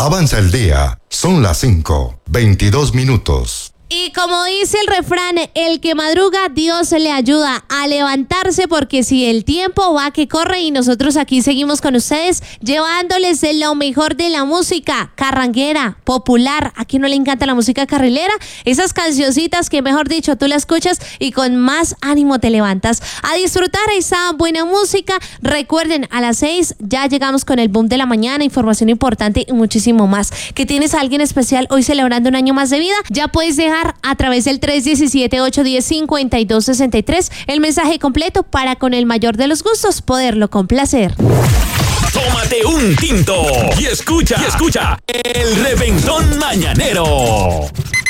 Avanza el día. Son las 5:22. Y como dice el refrán, el que madruga, Dios le ayuda a levantarse, porque si el tiempo va que corre, y nosotros aquí seguimos con ustedes llevándoles lo mejor de la música carranguera, popular. ¿A quién no le encanta la música carrilera? Esas cancioncitas que, mejor dicho, tú la escuchas y con más ánimo te levantas a disfrutar esa buena música. Recuerden, a las 6 ya llegamos con el boom de la mañana, información importante y muchísimo más. ¿Que tienes a alguien especial hoy celebrando un año más de vida? Ya puedes dejar a través del 317-810-5263 el mensaje completo para, con el mayor de los gustos, poderlo complacer. Tómate un tinto y escucha el Reventón Mañanero.